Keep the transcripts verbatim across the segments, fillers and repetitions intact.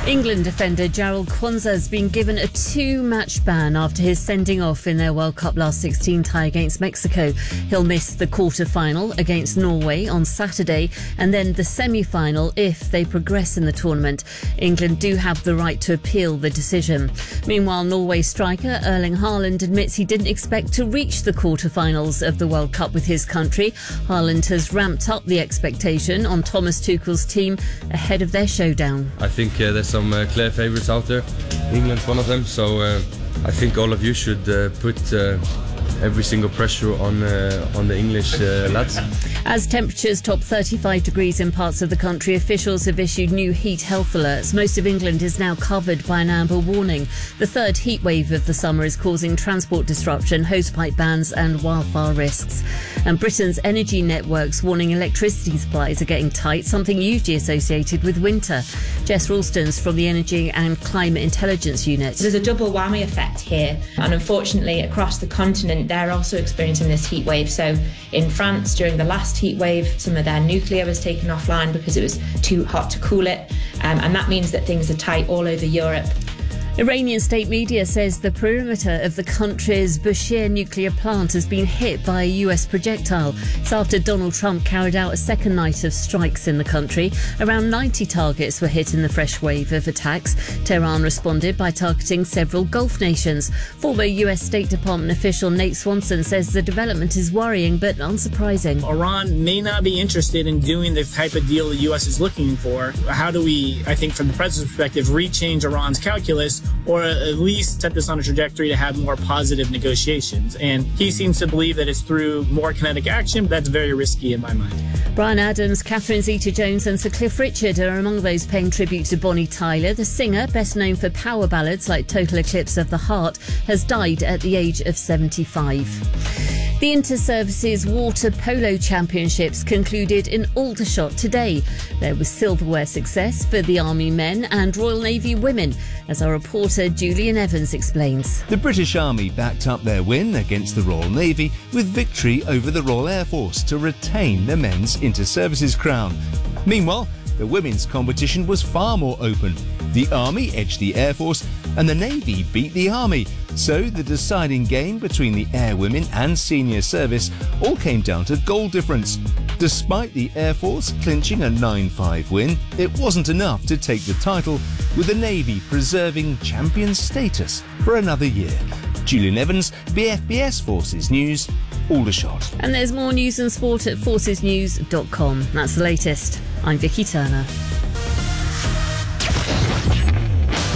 England defender Jarell Quansah has been given a two-match ban after his sending off in their World Cup last sixteen tie against Mexico. He'll miss the quarter-final against Norway on Saturday and then the semi-final if they progress in the tournament. England do have the right to appeal the decision. Meanwhile, Norway striker Erling Haaland admits he didn't expect to reach the quarter-finals of the World Cup with his country. Haaland has ramped up the expectation on Thomas Tuchel's team ahead of their showdown. I think uh, there's some uh, clear favourites out there. England's one of them, so uh, I think all of you should uh, put uh, every single pressure on uh, on the English uh, lads. As temperatures top thirty-five degrees in parts of the country, officials have issued new heat health alerts. Most of England is now covered by an amber warning. The third heat wave of the summer is causing transport disruption, hosepipe bans and wildfire risks. And Britain's energy networks warning electricity supplies are getting tight, something usually associated with winter. Jess Ralston's from the Energy and Climate Intelligence Unit. There's a double whammy effect here, and unfortunately across the continent they're also experiencing this heat wave. So in France during the last heat wave, some of their nuclear was taken offline because it was too hot to cool it, um, and that means that things are tight all over Europe. Iranian state media says the perimeter of the country's Bushehr nuclear plant has been hit by a U S projectile. It's after Donald Trump carried out a second night of strikes in the country. Around ninety targets were hit in the fresh wave of attacks. Tehran responded by targeting several Gulf nations. Former U S State Department official Nate Swanson says the development is worrying but unsurprising. Iran may not be interested in doing the type of deal the U S is looking for. How do we, I think from the president's perspective, rechange Iran's calculus, or at least set this on a trajectory to have more positive negotiations? And he seems to believe that it's through more kinetic action, but that's very risky in my mind. Bryan Adams, Catherine Zeta-Jones and Sir Cliff Richard are among those paying tribute to Bonnie Tyler. The singer, best known for power ballads like Total Eclipse of the Heart, has died at the age of seventy-five. The Inter-Services Water Polo Championships concluded in Aldershot today. There was silverware success for the Army men and Royal Navy women, as our reporter Julian Evans explains. The British Army backed up their win against the Royal Navy with victory over the Royal Air Force to retain the men's Inter-Services crown. Meanwhile, the women's competition was far more open. The Army edged the Air Force and the Navy beat the Army. So the deciding game between the Air Women and Senior Service all came down to goal difference. Despite the Air Force clinching a nine five win, it wasn't enough to take the title, with the Navy preserving champion status for another year. Julian Evans, B F B S Forces News, Aldershot. And there's more news and sport at forces news dot com. That's the latest. I'm Vicky Turner.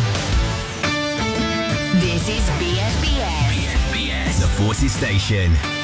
This is B F B S. B F B S, the Forces Station.